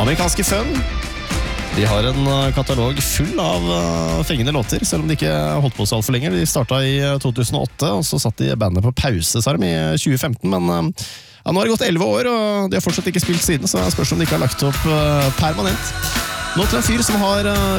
Amerikanske Fun. De har en katalog full av fengende låter, selv om de ikke holdt på så alt for lenge. De startet i 2008, og så satt de bandet på pause, sa de, i 2015, men ja, nå har det gått 11 år, og de har fortsatt ikke spilt siden, så jeg spørs om de ikke har lagt opp permanent. Nå til en fyr som har